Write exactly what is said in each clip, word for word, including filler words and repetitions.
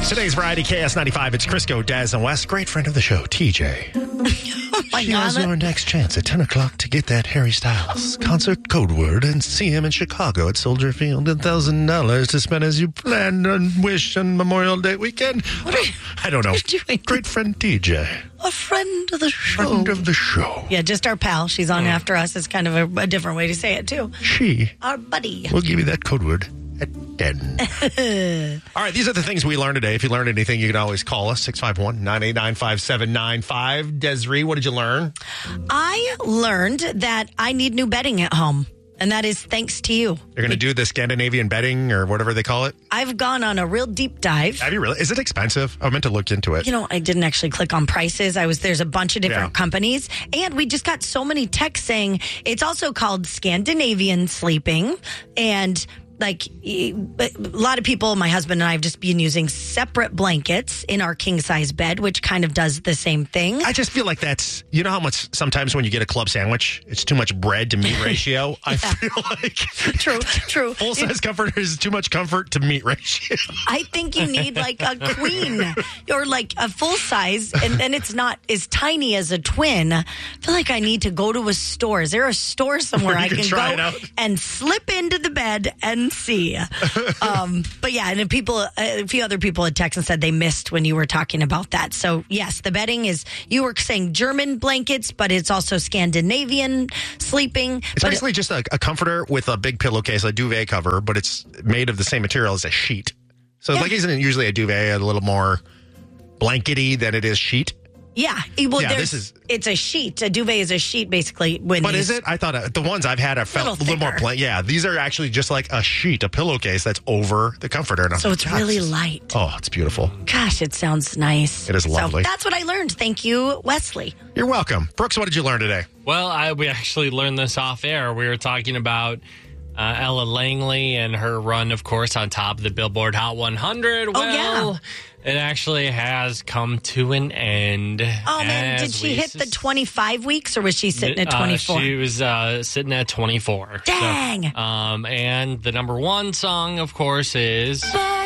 Today's Variety K S ninety-five. It's Crisco, Daz, and Wes. Great friend of the show, T J. Oh my she God. has your next chance at ten o'clock to get that Harry Styles concert code word and see him in Chicago at Soldier Field. one thousand dollars to spend as you planned and wish on Memorial Day weekend. What are you, I don't know. what are you doing? Great friend T J. A friend of the show. Friend of the show. Yeah, just our pal. She's on after us. It's kind of a, a different way to say it, too. She Our buddy. will give you that code word at ten. All right, these are the things we learned today. If you learned anything, you can always call us, six five one, nine eight nine, five seven nine five. Desiree, what did you learn? I learned that I need new bedding at home, and that is thanks to you. You're going to do the Scandinavian bedding or whatever they call it? I've gone on a real deep dive. Have you really? Is it expensive? I meant to look into it. You know, I didn't actually click on prices. I was there's a bunch of different Yeah. companies, and we just got so many texts saying it's also called Scandinavian sleeping, and like e- a lot of people, my husband and I have just been using separate blankets in our king size bed, which kind of does the same thing. I just feel like that's, you know how much sometimes when you get a club sandwich, it's too much bread to meat ratio? I feel like True, true. full size comfort is too much comfort to meat ratio. I think you need like a queen or like a full size, and then it's not as tiny as a twin. I feel like I need to go to a store. Is there a store somewhere Where you I can can try it go out? and slip into the bed and see? Um, but yeah, and if people, a few other people had texted and said they missed when you were talking about that. So yes, the bedding is, you were saying German blankets, but it's also Scandinavian sleeping. It's But basically just a, a comforter with a big pillowcase, a duvet cover, but it's made of the same material as a sheet. So Yeah. like, isn't it usually a duvet a little more blankety than it is sheet? yeah, well, Yeah, there's, this is- it's a sheet. A duvet is a sheet basically. When But you- is it? I thought uh, the ones I've had have felt Little a little more thicker. blank. Yeah, these are actually just like a sheet, a pillowcase that's over the comforter. And I'm So like, it's God, really this is- light. Oh, it's beautiful. Gosh, it sounds nice. It is lovely. So that's what I learned. Thank you, Wesley. You're welcome. Brooks, what did you learn today? Well, I, we actually learned this off air. We were talking about uh, Ella Langley and her run, of course, on top of the Billboard Hot one hundred. Well, yeah. it actually has come to an end. Oh, man. Did as she we hit the sus- twenty-five weeks or was she sitting at Uh, twenty-four? she was uh, sitting at twenty-four. So, Dang. um, and the number one song, of course, is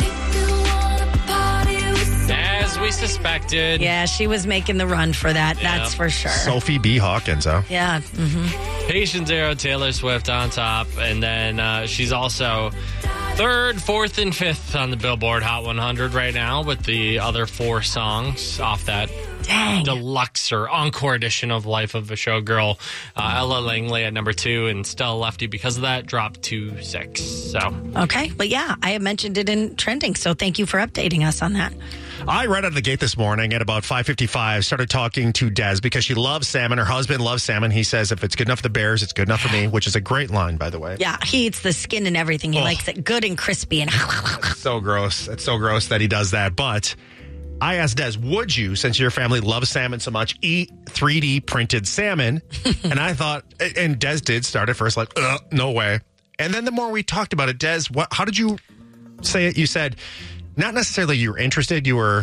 As We Suspected. Yeah, she was making the run for that. That's Yeah. for sure. Sophie B. Hawkins, huh? yeah. hmm Patient Zero, Taylor Swift on top. And then uh, she's also third, fourth, and fifth on the Billboard Hot one hundred right now with the other four songs off that Dang. deluxe or encore edition of Life of a Showgirl. Uh, Ella Langley at number two, and Stella Lefty, because of that, dropped to six. So Okay. But yeah, I have mentioned it in trending. So thank you for updating us on that. I right out of the gate this morning at about five fifty-five started talking to Des because she loves salmon. Her husband loves salmon. He says if it's good enough for the Bears, it's good enough for me, which is a great line, by the way. Yeah, he eats the skin and everything. He Oh. likes it good and crispy. And It's so gross. It's so gross that he does that. But I asked Des, would you, since your family loves salmon so much, eat three D printed salmon? And I thought, and Des did start at first like, Ugh, no way. And then the more we talked about it, Des, what? How did you say it? You said, not necessarily you were interested, you were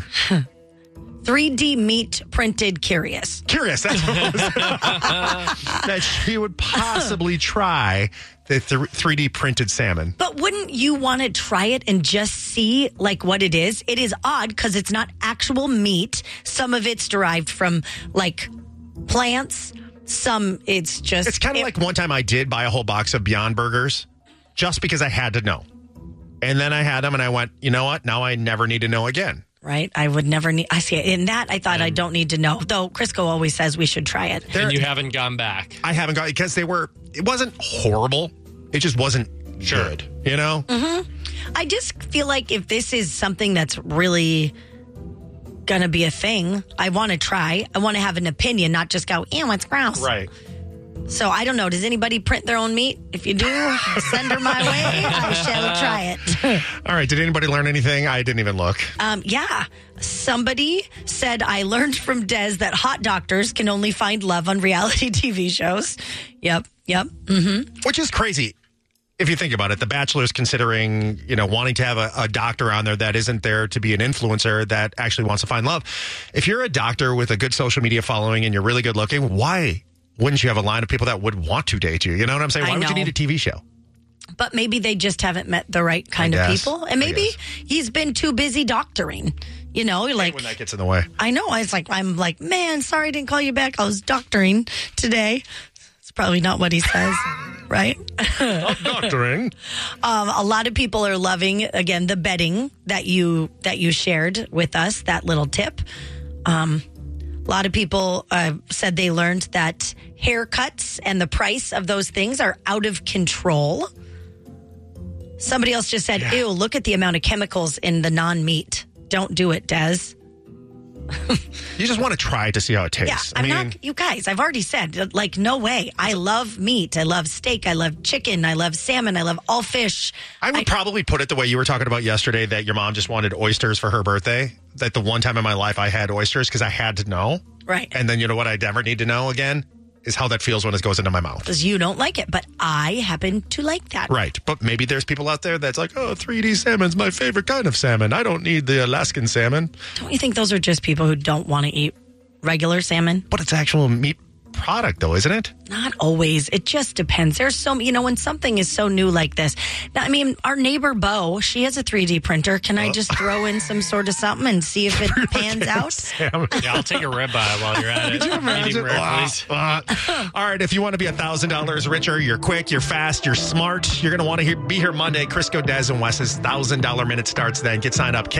three D meat printed curious. curious. That's what it was. That she would possibly try the th- three D printed salmon. But wouldn't you want to try it and just see like what it is? It is odd because it's not actual meat. Some of it's derived from like plants. Some it's just. It's kind of it- like one time I did buy a whole box of Beyond Burgers just because I had to know. And then I had them and I went, you know what? Now I never need to know again. Right? I would never need. I see it in that. I thought I don't need to know. Though Crisco always says we should try it. and you haven't gone back. I haven't got because they were, it wasn't horrible. It just wasn't good, you know? I just feel like if this is something that's really going to be a thing, I want to try. I want to have an opinion, not just go, ew, it's gross. Right. So I don't know. Does anybody print their own meat? If you do, send her my way. I shall try it. All right. Did anybody learn anything? I didn't even look. Um, yeah. Somebody said, I learned from Des that hot doctors can only find love on reality T V shows. Yep. Yep. Mm-hmm. Which is crazy. If you think about it, The Bachelor's considering, you know, wanting to have a, a doctor on there that isn't there to be an influencer that actually wants to find love. If you're a doctor with a good social media following and you're really good looking, why wouldn't you have a line of people that would want to date you? You know what I'm saying? I Why would you know. need a T V show? But maybe they just haven't met the right kind I of guess. people. And I maybe guess. he's been too busy doctoring. You know, like when that gets in the way. I know. I was like, I'm like, man, sorry I didn't call you back. I was doctoring today. It's probably not what he says, right? Not doctoring. Um, a lot of people are loving, again, the bedding that you that you shared with us, that little tip. Um, a lot of people uh, said they learned that haircuts and the price of those things are out of control. Somebody else just said, Yeah. ew, look at the amount of chemicals in the non-meat. Don't do it, Des. You just want to try to see how it Yeah, tastes. I'm I mean, not, you guys, I've already said, like, no way. I love meat. I love steak. I love chicken. I love salmon. I love all fish. I would probably put it the way you were talking about yesterday, that your mom just wanted oysters for her birthday. That the one time in my life I had oysters because I had to know. Right. And then you know what I never need to know again is how that feels when it goes into my mouth. Because you don't like it, but I happen to like that. Right. But maybe there's people out there that's like, oh, three D salmon's my favorite kind of salmon. I don't need the Alaskan salmon. Don't you think those are just people who don't want to eat regular salmon? But it's actual meat product, though, isn't it? Not always. It just depends. There's so, you know, when something is so new like this. Now, I mean, our neighbor Bo, she has a three D printer. Can I just throw in some sort of something and see if it pans out? Salmon. Yeah, I'll take a ribeye while you're at it. Could you imagine? Medium rare, please. Uh, uh, all right, if you want to be one thousand dollars richer, you're quick, you're fast, you're smart, you're going to want to be here Monday. Crisco, Des, and Wes's one thousand dollars minute starts then. Get signed up.